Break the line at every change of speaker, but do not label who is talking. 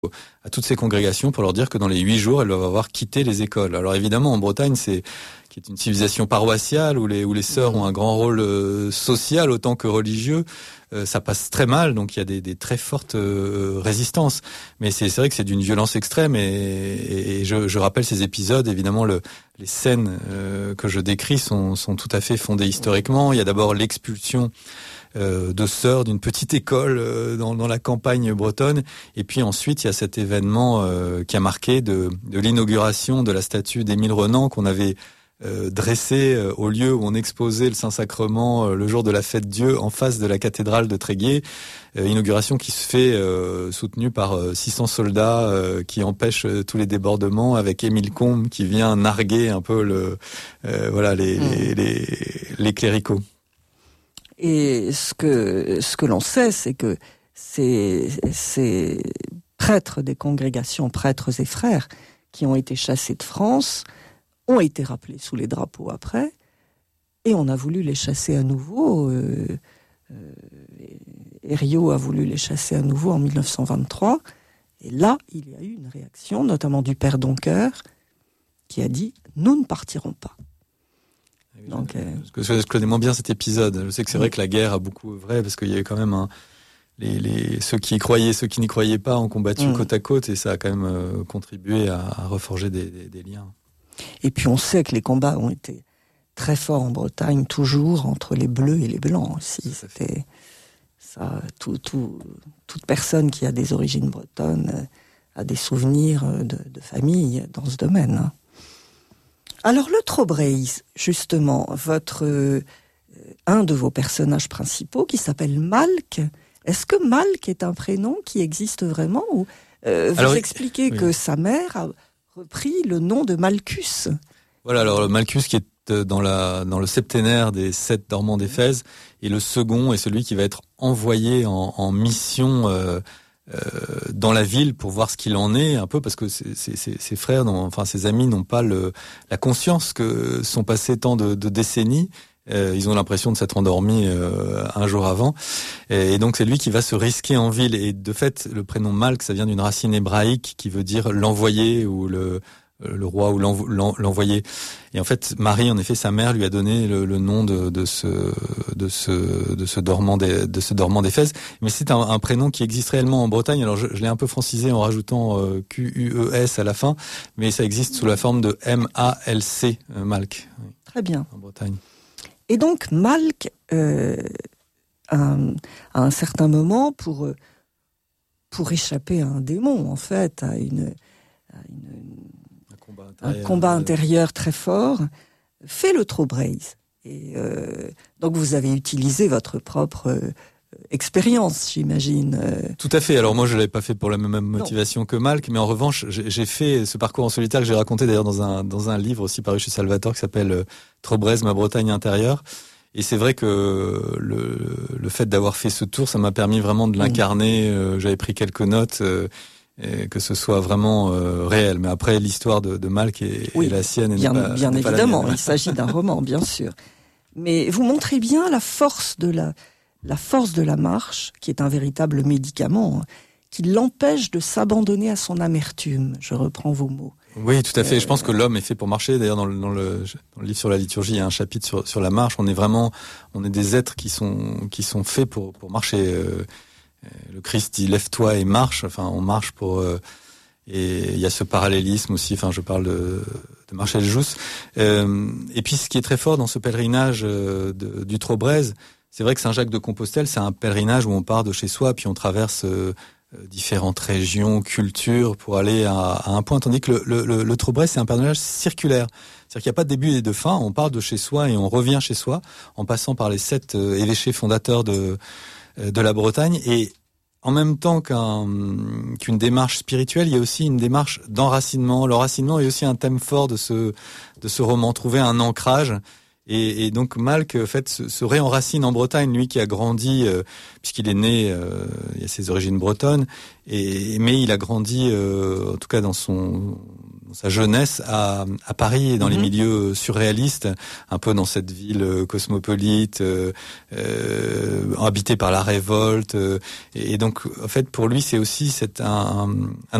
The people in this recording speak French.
à toutes ces congrégations pour leur dire que dans les 8 jours, elles doivent avoir quitté les écoles. Alors évidemment, en Bretagne, qui est une civilisation paroissiale où les sœurs ont un grand rôle social autant que religieux, ça passe très mal, donc il y a des très fortes résistances. Mais c'est vrai que c'est d'une violence extrême et je rappelle ces épisodes. Évidemment, les scènes que je décris sont tout à fait fondées historiquement. Il y a d'abord l'expulsion de sœurs d'une petite école dans la campagne bretonne, et puis ensuite il y a cet événement qui a marqué de l'inauguration de la statue d'Émile Renan qu'on avait dressée au lieu où on exposait le Saint-Sacrement le jour de la fête Dieu en face de la cathédrale de Tréguier, inauguration qui se fait soutenue par 600 soldats qui empêchent tous les débordements, avec Émile Combes qui vient narguer un peu les cléricaux.
Et ce que l'on sait, c'est que ces prêtres des congrégations, prêtres et frères, qui ont été chassés de France, ont été rappelés sous les drapeaux après, et on a voulu les chasser à nouveau. Herriot a voulu les chasser à nouveau en 1923, et là, il y a eu une réaction, notamment du père Doncker, qui a dit « Nous ne partirons pas ».
Donc, je connais moins bien cet épisode. Je sais que c'est vrai que la guerre a beaucoup œuvré parce qu'il y avait quand même ceux qui y croyaient, ceux qui n'y croyaient pas ont combattu côte à côte, et ça a quand même contribué à reforger des liens.
Et puis on sait que les combats ont été très forts en Bretagne, toujours entre les Bleus et les Blancs aussi. C'était ça. Toute personne qui a des origines bretonnes a des souvenirs de famille dans ce domaine. Alors le Trobriez, justement, un de vos personnages principaux qui s'appelle Malk, est-ce que Malk est un prénom qui existe vraiment, ou vous expliquez que sa mère a repris le nom de Malchus?
Voilà, alors Malchus qui est dans le septénaire des 7 dormants d'Éphèse, et le second est celui qui va être envoyé en mission dans la ville pour voir ce qu'il en est, un peu parce que ses frères, ses amis n'ont pas la conscience que sont passés tant de décennies. Ils ont l'impression de s'être endormis un jour avant, et donc c'est lui qui va se risquer en ville. Et de fait, le prénom Malk, ça vient d'une racine hébraïque qui veut dire l'envoyé, ou le roi, ou l'envoyé. Et en fait, Marie, en effet, sa mère lui a donné le nom de ce dormant d'Éphèse. Mais c'est un prénom qui existe réellement en Bretagne. Alors je l'ai un peu francisé en rajoutant QUES à la fin, mais ça existe sous la forme de MALC, Malk.
Très bien.
En Bretagne.
Et donc Malk, à un certain moment, pour échapper à un démon, en fait, à un combat intérieur très fort, fait le Trobriez. Et donc vous avez utilisé votre propre expérience, j'imagine.
Tout à fait. Alors moi, je l'avais pas fait pour la même motivation que Malk, mais en revanche, j'ai fait ce parcours en solitaire que j'ai raconté d'ailleurs dans un livre aussi paru chez Salvatore qui s'appelle Trobriez, ma Bretagne intérieure. Et c'est vrai que le fait d'avoir fait ce tour, ça m'a permis vraiment de l'incarner. J'avais pris quelques notes. Que ce soit vraiment réel. Mais après, l'histoire de Malk est la sienne.
Bien évidemment, il s'agit d'un roman, bien sûr. Mais vous montrez bien la force de la marche, qui est un véritable médicament, qui l'empêche de s'abandonner à son amertume. Je reprends vos mots.
Oui, tout à fait. Je pense que l'homme est fait pour marcher. D'ailleurs, dans le livre sur la liturgie, il y a un chapitre sur la marche. On est des êtres qui sont faits pour marcher. Le Christ dit lève-toi et marche. Enfin, on marche pour. Et il y a ce parallélisme aussi. Enfin, je parle de Marcel Jousse. Et puis, ce qui est très fort dans ce pèlerinage du Trobriez, c'est vrai que Saint-Jacques-de-Compostelle, c'est un pèlerinage où on part de chez soi, puis on traverse différentes régions, cultures, pour aller à un point. Tandis que le Trobriez, c'est un pèlerinage circulaire. C'est-à-dire qu'il n'y a pas de début et de fin. On part de chez soi et on revient chez soi, en passant par les 7 évêchés fondateurs de la Bretagne. Et en même temps qu'une démarche spirituelle, il y a aussi une démarche d'enracinement. L'enracinement est aussi un thème fort de ce roman. Trouver un ancrage. Et donc Malk, en fait, se réenracine en Bretagne, lui qui a grandi, puisqu'il est né, il a ses origines bretonnes, mais il a grandi, en tout cas dans sa jeunesse à Paris et dans les
Mhm.
milieux surréalistes, un peu dans cette ville cosmopolite, habitée par la révolte. Et donc, en fait, pour lui, c'est aussi un